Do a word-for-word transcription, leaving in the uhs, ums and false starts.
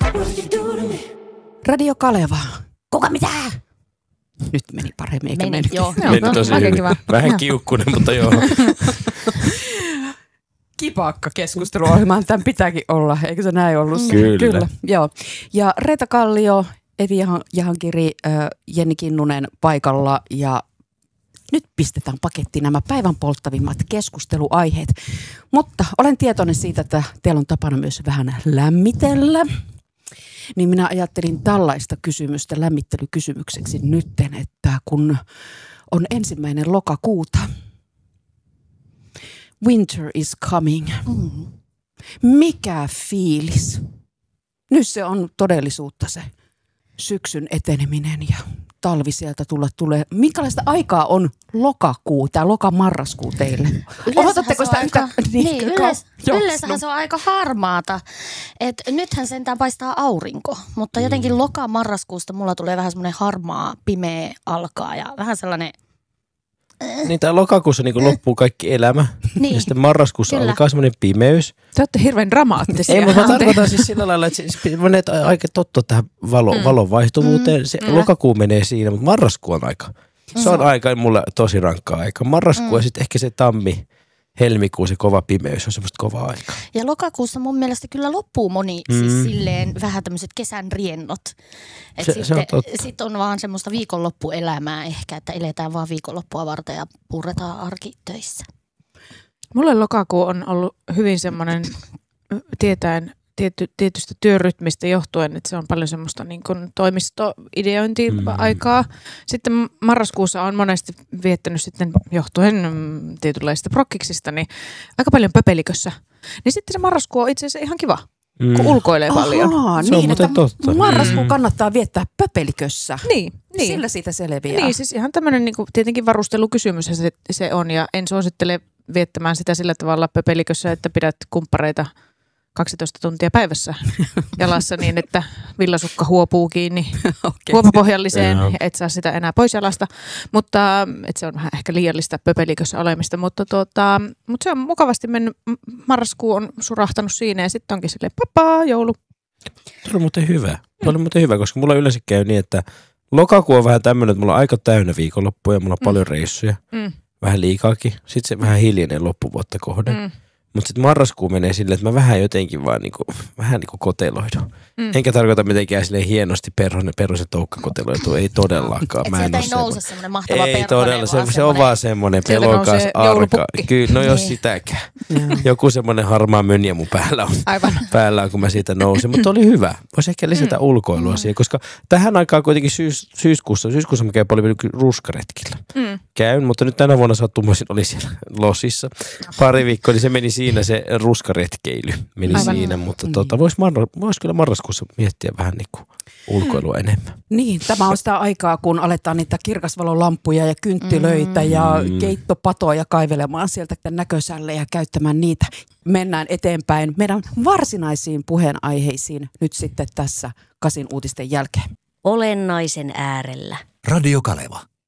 Radio Kaleva. Kuka mitä? Nyt meni paremmin, eikä Meni, meni. joo. Meni No, tosi aika hyvin. kiva. Vähän kiukkunen, mutta joo. Kipakka keskusteluohjelmaan tämän pitääkin olla, eikö se näin ollut? Kyllä. Kyllä, joo. Ja Reetta Kallio, Evi Jahankiri, äh, Jenni Kinnunen paikalla ja nyt pistetään pakettiin nämä päivän polttavimmat keskusteluaiheet. Mutta olen tietoinen siitä, että teillä on tapana myös vähän lämmitellä. Niin minä ajattelin tällaista kysymystä lämmittelykysymykseksi nytten, että kun on ensimmäinen lokakuuta, winter is coming. Mm. Mikä fiilis? Nyt se on todellisuutta se syksyn eteneminen ja talvi sieltä tulla tulee. Minkälaista aikaa on lokakuu tai lokamarraskuu teille? Odotatteko sitä yhtä? Aika, niin, yleis, yleensähän se on aika harmaata. Et nythän sentään paistaa aurinko, mutta jotenkin loka-marraskuusta mulla tulee vähän semmoinen harmaa, pimeä alkaa ja vähän sellainen... Niin tää lokakuussa niin loppuu kaikki elämä. Niin. Ja sitten marraskuussa Kyllä. alkaa semmoinen pimeys. Te olette hirveän dramaattisia. Ei, mutta mä tarkoitan siis sillä lailla, että se menee aika tottua tähän valo, mm. valon vaihtuvuuteen. Se Mm. lokakuu menee siinä, mutta marraskuu on aika. Se on aika mulle tosi rankkaa aika. Marraskuu Mm. ja sitten ehkä se tammi, helmikuu, se kova pimeys on semmoista kovaa aikaa. Ja lokakuussa mun mielestä kyllä loppuu moni mm. siis silleen vähän tämmöiset kesän riennot. Et Se- sitten, se on totta. sit on vaan semmoista viikonloppuelämää ehkä, että eletään vaan viikonloppua varten ja puretaan arkitöissä. Mulle lokakuu on ollut hyvin semmoinen, tietäen tietty, tietystä työrytmistä johtuen, että se on paljon semmoista niin kuin toimistoideointi-aikaa. Sitten marraskuussa on monesti viettänyt sitten johtuen mm, tietynlaisista prokkiksista, niin aika paljon pöpelikössä. Niin sitten se marraskuu on itse asiassa ihan kiva, Mm. kun ulkoilee paljon. Ahaa, Se on niin, muuten että totta. marraskuu Mm. kannattaa viettää pöpelikössä. Niin, niin. Sillä siitä selviää. Niin, siis ihan tämmöinen niin kuin, tietenkin varustelukysymys se, se on, ja en suosittele viettämään sitä sillä tavalla pöpelikössä, että pidät kumppareita kaksitoista tuntia päivässä jalassa niin, että villasukka huopuu kiinni Okay. huopapohjalliseen Joo. ja et saa sitä enää pois jalasta, mutta että se on vähän ehkä liiallista pöpelikössä olemista, mutta, tuota, mutta se on mukavasti mennyt, marraskuu on surahtanut siinä ja sitten onkin silleen papaa, joulu. Tuo oli muuten hyvä. Tuo oli muuten hyvä, koska mulla yleensä käy niin, että lokakuu on vähän tämmöinen, että mulla on aika täynnä viikonloppuja ja mulla on paljon reissuja. Mm. Vähän liikaakin. Sitten se vähän hiljainen loppuvuotta kohden. Mm. Mutta sitten marraskuu menee silleen, että mä vähän jotenkin vaan niinku, vähän niinku koteloidun. Mm. Enkä tarkoita mitenkään silleen hienosti perhonen, perhosen toukka koteloitu. Ei todellakaan. Et Mä en sieltä oo ei semmonen. nouse semmoinen mahtava Ei perhonen, todella, se, vaan se on semmoinen- vaan semmoinen Sieltä pelokas nousee arka. joulupukki. Kyllä, no jos Niin. sitäkään. Joku semmoinen harmaa mönjä mun päällä on. Aivan. Päällä on, kun mä siitä nousin. Mutta oli hyvä. Voisi ehkä lisätä mm. ulkoilua siihen, koska tähän aikaan kuitenkin syys, syyskuussa, syyskuussa mä käyn paljon ruskaretkillä. Mm. Käyn, mutta nyt tänä vuonna sattumoisin oli siellä Losissa pari viikkoa, niin se meni siinä se ruskaretkeily. Meni Aivan. siinä, mutta Niin. tota, voisi marra, vois kyllä marraskuussa miettiä vähän niin kuin ulkoilua enemmän. Niin, tämä on sitä aikaa, kun aletaan niitä kirkasvalolamppuja ja kynttilöitä mm. ja keittopatoja kaivelemaan sieltä näkösälle ja käyttämään niitä. Mennään eteenpäin meidän varsinaisiin puheenaiheisiin nyt sitten tässä Kasin uutisten jälkeen. Olennaisen äärellä. Radio Kaleva.